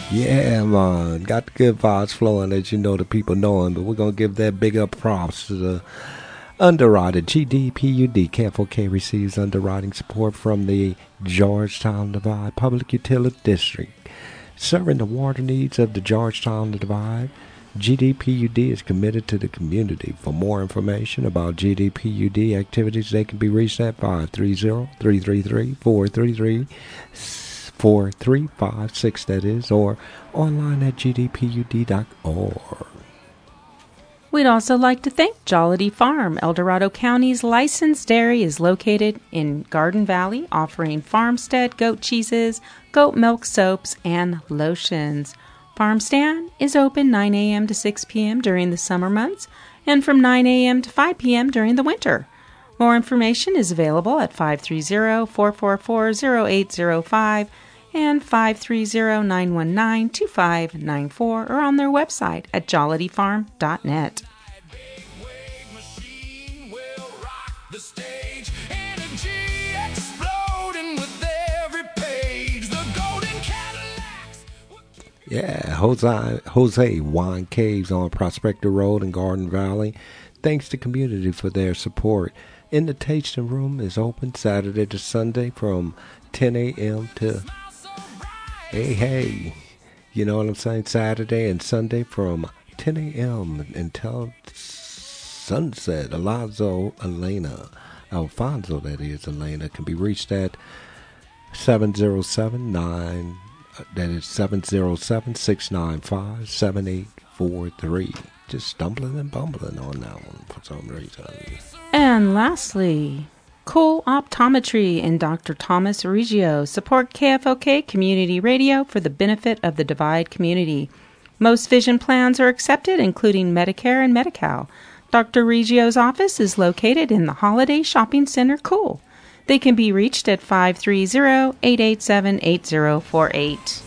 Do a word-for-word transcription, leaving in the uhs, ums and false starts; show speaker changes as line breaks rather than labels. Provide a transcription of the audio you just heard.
Yeah, man. Got the good vibes flowing, as you know the people knowing, but we're going to give that big up props to the underwriter. G D P U D, K F O K receives underwriting support from the Georgetown Divide Public Utility District. Serving the water needs of the Georgetown Divide, G D P U D is committed to the community. For more information about G D P U D activities, they can be reached at five three zero, three three three, four three three, four three five six, that is, or online at g d p u d dot org.
We'd also like to thank Jollity Farm. El Dorado County's licensed dairy is located in Garden Valley, offering farmstead goat cheeses, goat milk soaps, and lotions. Farm Stand is open nine a.m. to six p.m. during the summer months and from nine a.m. to five p.m. during the winter. More information is available at five three zero, four four four, zero eight zero five and five three zero, nine one nine, two five nine four or on their website at jollity farm dot net.
Yeah, Jose, Jose Wine Caves on Prospector Road in Garden Valley. Thanks to community for their support. In the tasting room is open Saturday to Sunday from ten a.m. to, hey, hey, you know what I'm saying? Saturday and Sunday from ten a.m. until sunset. Alonzo, Elena, Alfonso, that is, Elena, can be reached at seven zero seven nine. That is seven zero seven, six nine five, seven eight four three. Just stumbling and bumbling on that one for some reason.
And lastly, Cool Optometry and Doctor Thomas Reggio support K F O K Community Radio for the benefit of the Divide community. Most vision plans are accepted, including Medicare and Medi-Cal. Doctor Reggio's office is located in the Holiday Shopping Center, Cool. They can be reached at five three zero, eight eight seven, eight zero four eight.